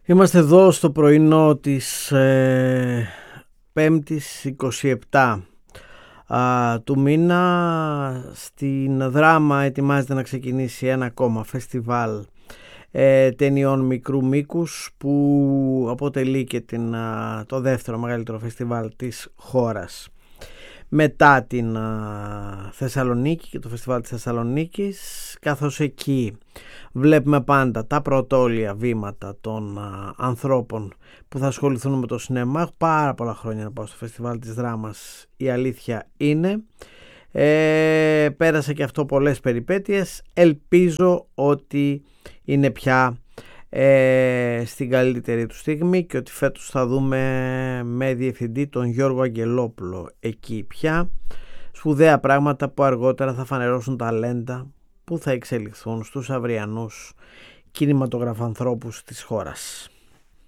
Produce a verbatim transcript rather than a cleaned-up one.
Είμαστε εδώ στο πρωινό της ε, πέμπτης είκοσι επτά α, του μήνα. Στην Δράμα ετοιμάζεται να ξεκινήσει ένα ακόμα φεστιβάλ ε, ταινιών μικρού μήκους, που αποτελεί και την, α, το δεύτερο μεγαλύτερο φεστιβάλ της χώρας μετά την α, Θεσσαλονίκη και το φεστιβάλ της Θεσσαλονίκης, καθώς εκεί βλέπουμε πάντα τα πρωτόλια βήματα των α, ανθρώπων που θα ασχοληθούν με το σινεμά. Έχω πάρα πολλά χρόνια να πάω στο φεστιβάλ της Δράμας, η αλήθεια είναι. Ε, πέρασε και αυτό πολλές περιπέτειες. Ελπίζω ότι είναι πια ε, στην καλύτερη του στιγμή και ότι φέτος θα δούμε με διευθυντή τον Γιώργο Αγγελόπουλο εκεί πια. Σπουδαία πράγματα που αργότερα θα φανερώσουν ταλέντα που θα εξελιχθούν στους αυριανούς κινηματογραφανθρώπους της χώρας.